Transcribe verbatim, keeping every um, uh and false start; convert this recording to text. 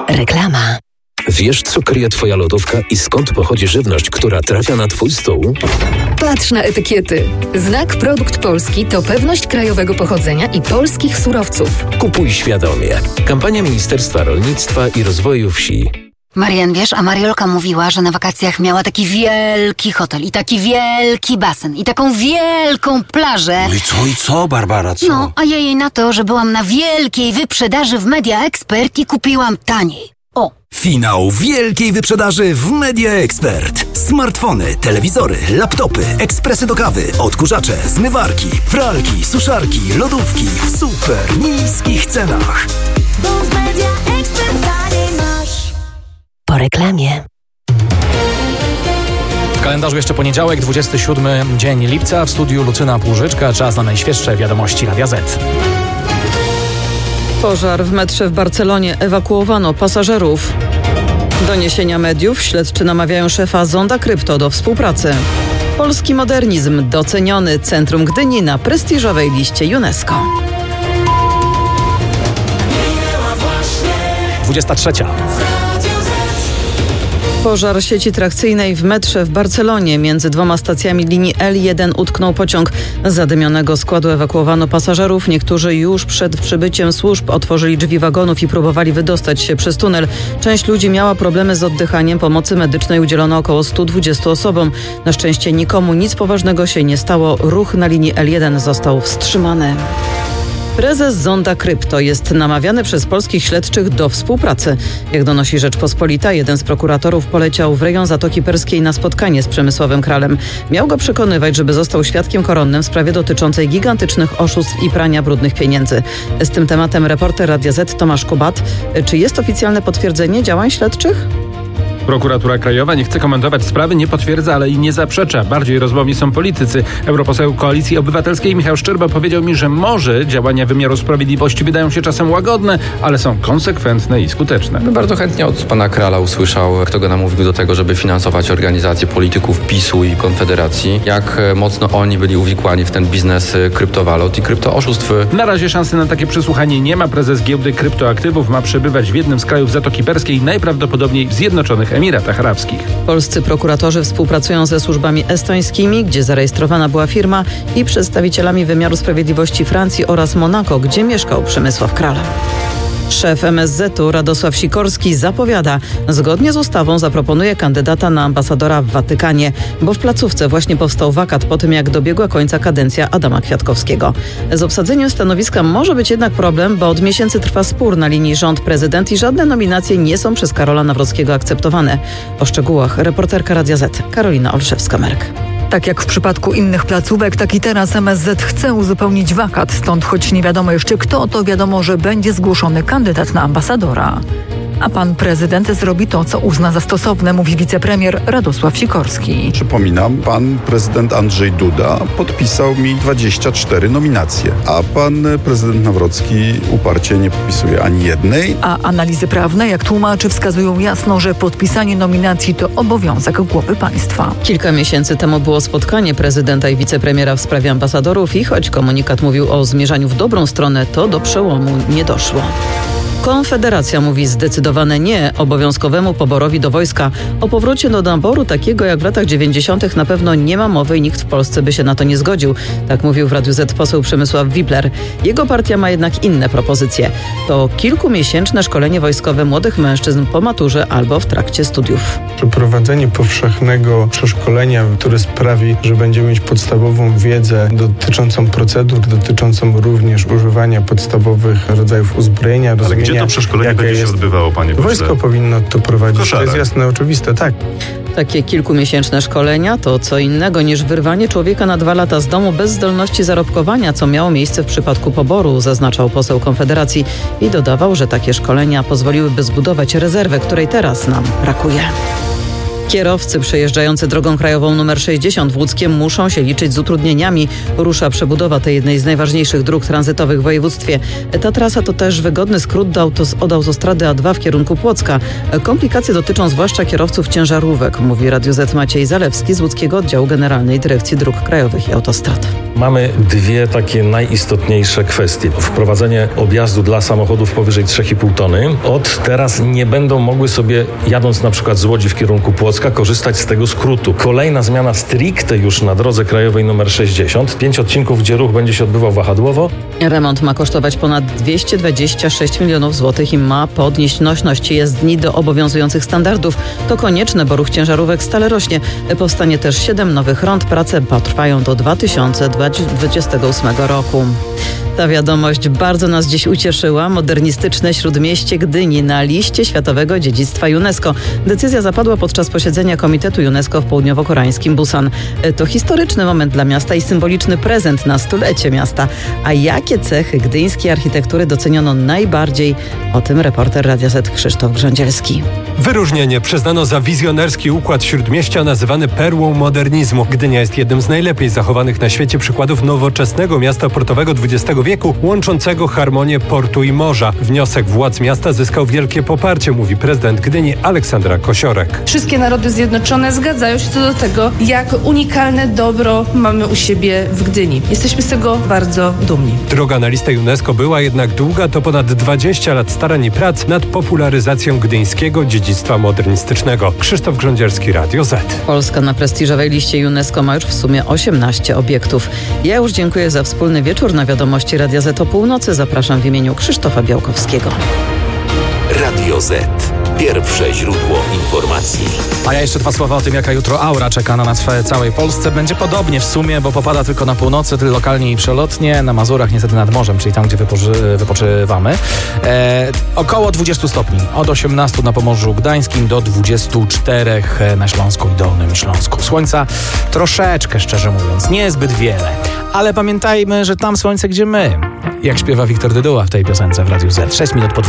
Reklama. Wiesz, co kryje Twoja lodówka i skąd pochodzi żywność, która trafia na Twój stół? Patrz na etykiety. Znak Produkt Polski to pewność krajowego pochodzenia i polskich surowców. Kupuj świadomie. Kampania Ministerstwa Rolnictwa i Rozwoju Wsi. Marian, wiesz, a Mariolka mówiła, że na wakacjach miała taki wielki hotel i taki wielki basen i taką wielką plażę. No i co, i co, Barbara, co? No, a ja jej na to, że byłam na wielkiej wyprzedaży w Media Expert i kupiłam taniej. O! Finał wielkiej wyprzedaży w Media Expert. Smartfony, telewizory, laptopy, ekspresy do kawy, odkurzacze, zmywarki, pralki, suszarki, lodówki w super niskich cenach. Bo w Media Expert taniej masz. Po reklamie. W kalendarzu jeszcze poniedziałek, dwudziesty siódmy dzień lipca. W studiu Lucyna Płużyczka. Czas na najświeższe wiadomości Radia Z. Pożar w metrze w Barcelonie. Ewakuowano pasażerów. Doniesienia mediów. Śledczy namawiają szefa Zonda Krypto do współpracy. Polski modernizm doceniony. Centrum Gdyni na prestiżowej liście UNESCO. dwudziesta trzecia. Pożar sieci trakcyjnej w metrze w Barcelonie. Między dwoma stacjami linii L jeden utknął pociąg. Z zadymionego składu ewakuowano pasażerów. Niektórzy już przed przybyciem służb otworzyli drzwi wagonów i próbowali wydostać się przez tunel. Część ludzi miała problemy z oddychaniem. Pomocy medycznej udzielono około stu dwudziestu osobom. Na szczęście nikomu nic poważnego się nie stało. Ruch na linii L jeden został wstrzymany. Prezes Zonda Krypto jest namawiany przez polskich śledczych do współpracy. Jak donosi Rzeczpospolita, jeden z prokuratorów poleciał w rejon Zatoki Perskiej na spotkanie z Przemysławem Kralem. Miał go przekonywać, żeby został świadkiem koronnym w sprawie dotyczącej gigantycznych oszustw i prania brudnych pieniędzy. Z tym tematem reporter Radia Z Tomasz Kubat. Czy jest oficjalne potwierdzenie działań śledczych? Prokuratura Krajowa nie chce komentować sprawy, nie potwierdza, ale i nie zaprzecza. Bardziej rozmowni są politycy. Europoseł Koalicji Obywatelskiej Michał Szczerba powiedział mi, że może działania wymiaru sprawiedliwości wydają się czasem łagodne, ale są konsekwentne i skuteczne. Bardzo chętnie od pana Krala usłyszał, kto go namówił do tego, żeby finansować organizacje polityków PiSu i Konfederacji. Jak mocno oni byli uwikłani w ten biznes kryptowalut i kryptooszustw. Na razie szansy na takie przesłuchanie nie ma. Prezes giełdy kryptoaktywów ma przebywać w jednym z krajów Zatoki Perskiej, najprawdopodobniej w Zjednoczonych Emiratach Arabskich. Polscy prokuratorzy współpracują ze służbami estońskimi, gdzie zarejestrowana była firma, i przedstawicielami wymiaru sprawiedliwości Francji oraz Monako, gdzie mieszkał Przemysław Kral. Szef M S Z-u Radosław Sikorski zapowiada, zgodnie z ustawą zaproponuje kandydata na ambasadora w Watykanie, bo w placówce właśnie powstał wakat po tym, jak dobiegła końca kadencja Adama Kwiatkowskiego. Z obsadzeniem stanowiska może być jednak problem, bo od miesięcy trwa spór na linii rząd-prezydent i żadne nominacje nie są przez Karola Nawrockiego akceptowane. O szczegółach reporterka Radia Z Karolina Olszewska-Merk. Tak jak w przypadku innych placówek, tak i teraz M S Z chce uzupełnić wakat. Stąd, choć nie wiadomo jeszcze kto, to wiadomo, że będzie zgłoszony kandydat na ambasadora. A pan prezydent zrobi to, co uzna za stosowne, mówi wicepremier Radosław Sikorski. Przypominam, pan prezydent Andrzej Duda podpisał mi dwadzieścia cztery nominacje, a pan prezydent Nawrocki uparcie nie podpisuje ani jednej. A analizy prawne, jak tłumaczy, wskazują jasno, że podpisanie nominacji to obowiązek głowy państwa. Kilka miesięcy temu było spotkanie prezydenta i wicepremiera w sprawie ambasadorów i choć komunikat mówił o zmierzaniu w dobrą stronę, to do przełomu nie doszło. Konfederacja mówi zdecydowane nie obowiązkowemu poborowi do wojska. O powrocie do naboru takiego jak w latach dziewięćdziesiątych na pewno nie ma mowy i nikt w Polsce by się na to nie zgodził. Tak mówił w Radiu Z poseł Przemysław Wipler. Jego partia ma jednak inne propozycje. To kilkumiesięczne szkolenie wojskowe młodych mężczyzn po maturze albo w trakcie studiów. Przeprowadzenie powszechnego przeszkolenia, które sprawi, że będziemy mieć podstawową wiedzę dotyczącą procedur, dotyczącą również używania podstawowych rodzajów uzbrojenia, rozumienia. Gdzie to przeszkolenie będzie się odbywało, panie pośle? Wojsko powinno to prowadzić, Koszara. To jest jasne, oczywiste, tak. Takie kilkumiesięczne szkolenia to co innego niż wyrwanie człowieka na dwa lata z domu bez zdolności zarobkowania, co miało miejsce w przypadku poboru, zaznaczał poseł Konfederacji i dodawał, że takie szkolenia pozwoliłyby zbudować rezerwę, której teraz nam brakuje. Kierowcy przejeżdżający drogą krajową nr sześćdziesiąt w Łódzkiem muszą się liczyć z utrudnieniami. Rusza przebudowa tej jednej z najważniejszych dróg tranzytowych w województwie. Ta trasa to też wygodny skrót do autos- od autostrady A dwa w kierunku Płocka. Komplikacje dotyczą zwłaszcza kierowców ciężarówek, mówi Radiu Z Maciej Zalewski z Łódzkiego Oddziału Generalnej Dyrekcji Dróg Krajowych i Autostrad. Mamy dwie takie najistotniejsze kwestie. Wprowadzenie objazdu dla samochodów powyżej trzy i pół tony. Od teraz nie będą mogły sobie, jadąc na przykład z Łodzi w kierunku Płocka, korzystać z tego skrótu. Kolejna zmiana stricte już na drodze krajowej nr sześćdziesiąt. Pięć odcinków, gdzie ruch będzie się odbywał wahadłowo. Remont ma kosztować ponad dwieście dwadzieścia sześć milionów złotych i ma podnieść nośność jezdni do obowiązujących standardów. To konieczne, bo ruch ciężarówek stale rośnie. Powstanie też siedem nowych rond. Prace potrwają do dwa tysiące dwudziestego ósmego roku. Ta wiadomość bardzo nas dziś ucieszyła. Modernistyczne Śródmieście Gdyni na liście Światowego Dziedzictwa UNESCO. Decyzja zapadła podczas posiedzenia Komitetu UNESCO w południowo-koreańskim Busan. To historyczny moment dla miasta i symboliczny prezent na stulecie miasta. A jakie cechy gdyńskiej architektury doceniono najbardziej? O tym reporter Radia Z Krzysztof Grządzielski. Wyróżnienie przyznano za wizjonerski układ Śródmieścia nazywany perłą modernizmu. Gdynia jest jednym z najlepiej zachowanych na świecie przykładów nowoczesnego miasta portowego dwudziestego wieku, łączącego harmonię portu i morza. Wniosek władz miasta zyskał wielkie poparcie, mówi prezydent Gdyni Aleksandra Kosiorek. Wszystkie narody zjednoczone zgadzają się co do tego, jak unikalne dobro mamy u siebie w Gdyni. Jesteśmy z tego bardzo dumni. Droga na listę UNESCO była jednak długa, to ponad dwadzieścia lat starań i prac nad popularyzacją gdyńskiego dziedzictwa modernistycznego. Krzysztof Grządzielski, Radio Z. Polska na prestiżowej liście UNESCO ma już w sumie osiemnaście obiektów. Ja już dziękuję za wspólny wieczór. Na wiadomości Radia Z o północy zapraszam w imieniu Krzysztofa Białkowskiego. Radio Z. Pierwsze źródło informacji. A ja jeszcze dwa słowa o tym, jaka jutro aura czeka na nas w całej Polsce. Będzie podobnie w sumie, bo popada tylko na północy, tylko lokalnie i przelotnie. Na Mazurach niestety nad morzem, czyli tam, gdzie wypoży- wypoczywamy. E, około dwadzieścia stopni. Od osiemnastu na Pomorzu Gdańskim do dwudziestu czterech na Śląsku i Dolnym Śląsku. Słońca troszeczkę, szczerze mówiąc, niezbyt wiele. Ale pamiętajmy, że tam słońce, gdzie my. Jak śpiewa Wiktor Dyduła w tej piosence w Radiu Z. sześć minut po